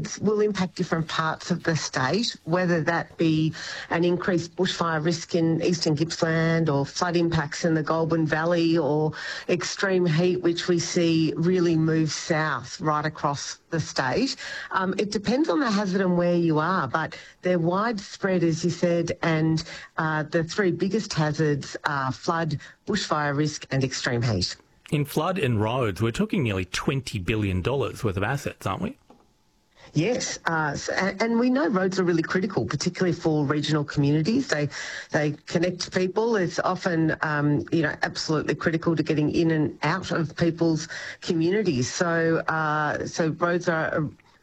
hazards will impact different parts of the state, whether that be an increased bushfire risk in eastern Gippsland or flood impacts in the Goulburn Valley or extreme heat, which we see really move south right across the state. It depends on the hazard and where you are, but they're widespread, as you said, and the three biggest hazards are flood, bushfire risk and extreme heat. In flood and roads, we're talking nearly $20 billion worth of assets, aren't we? Yes, and we know roads are really critical, particularly for regional communities. They connect people. It's often, absolutely critical to getting in and out of people's communities. So roads are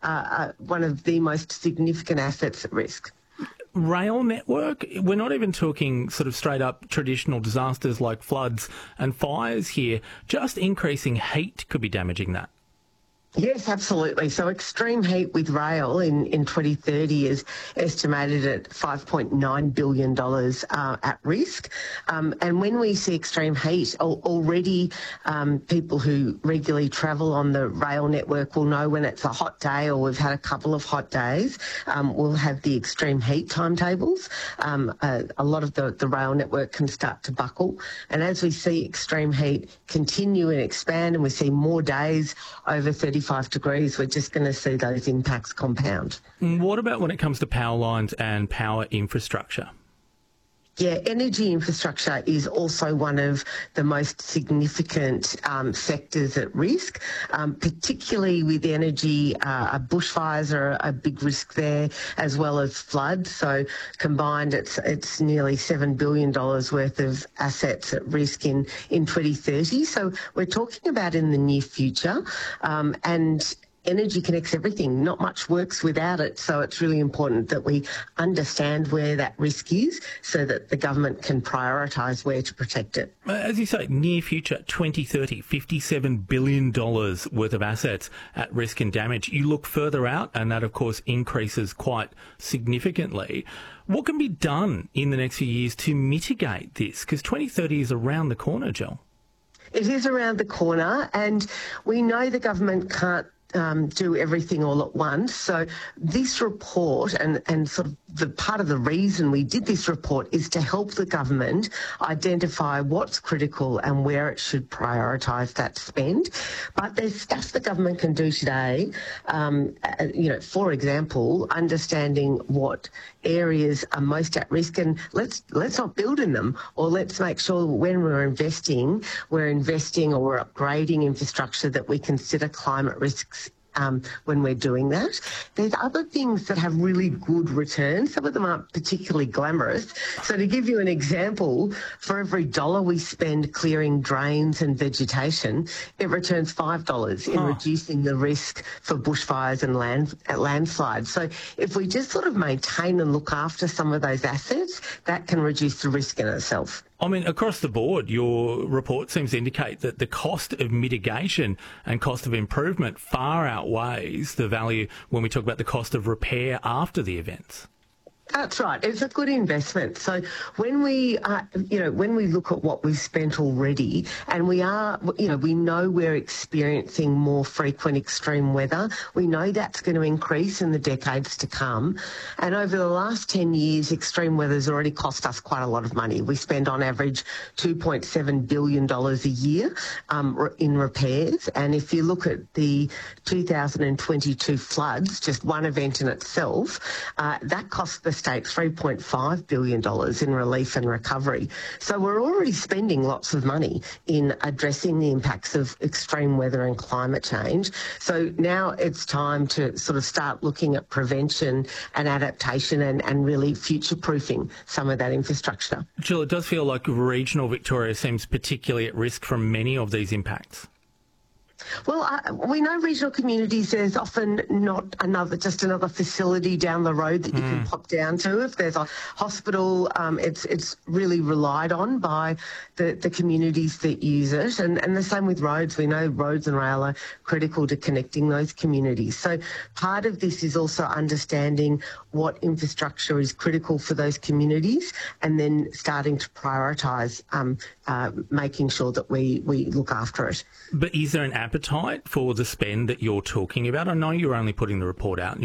one of the most significant assets at risk. Rail network, we're not even talking sort of straight up traditional disasters like floods and fires here. Just increasing heat could be damaging that. Yes, absolutely. So extreme heat with rail in 2030 is estimated at $5.9 billion at risk. And when we see extreme heat, already people who regularly travel on the rail network will know when it's a hot day or we've had a couple of hot days, we'll have the extreme heat timetables. A lot of the rail network can start to buckle. And as we see extreme heat continue and expand and we see more days over 35 degrees, we're just going to see those impacts compound. What about when it comes to power lines and power infrastructure? Yeah, energy infrastructure is also one of the most significant sectors at risk, particularly with energy. Bushfires are a big risk there, as well as floods. So combined, it's nearly $7 billion worth of assets at risk in 2030. So we're talking about in the near future, and energy connects everything. Not much works without it, so it's really important that we understand where that risk is so that the government can prioritise where to protect it. As you say, near future, 2030, $57 billion worth of assets at risk and damage. You look further out and that, of course, increases quite significantly. What can be done in the next few years to mitigate this? Because 2030 is around the corner, Jill. It is around the corner, and we know the government can't do everything all at once. So this report and sort of the part of the reason we did this report is to help the government identify what's critical and where it should prioritise that spend. But there's stuff the government can do today, for example, understanding what areas are most at risk, and let's not build in them, or let's make sure when we're investing or we're upgrading infrastructure that we consider climate risks when we're doing that. There's other things that have really good returns. Some of them aren't particularly glamorous. So to give you an example, for every $1 we spend clearing drains and vegetation, it returns $5 in reducing the risk for bushfires and landslides. So if we just sort of maintain and look after some of those assets, that can reduce the risk in itself. I mean, across the board, your report seems to indicate that the cost of mitigation and cost of improvement far outweighs the value when we talk about the cost of repair after the events. That's right. It's a good investment. So when we, when we look at what we've spent already, and we know we're experiencing more frequent extreme weather, we know that's going to increase in the decades to come. And over the last 10 years, extreme weather's already cost us quite a lot of money. We spend on average $2.7 billion a year in repairs. And if you look at the 2022 floods, just one event in itself, that cost the state $3.5 billion in relief and recovery. So we're already spending lots of money in addressing the impacts of extreme weather and climate change. So now it's time to sort of start looking at prevention and adaptation and really future-proofing some of that infrastructure. Jill, it does feel like regional Victoria seems particularly at risk from many of these impacts. Well, we know regional communities, there's often not just another facility down the road that you can pop down to. If there's a hospital, it's really relied on by the communities that use it. And the same with roads. We know roads and rail are critical to connecting those communities. So part of this is also understanding what infrastructure is critical for those communities and then starting to prioritise making sure that we look after it. But is there an appetite for the spend that you're talking about? I know you're only putting the report out